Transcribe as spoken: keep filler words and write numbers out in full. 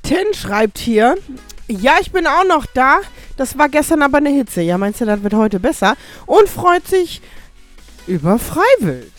Tin schreibt hier, ja, ich bin auch noch da. Das war gestern aber eine Hitze. Ja, meinst du, das wird heute besser? Und freut sich über Freiwild.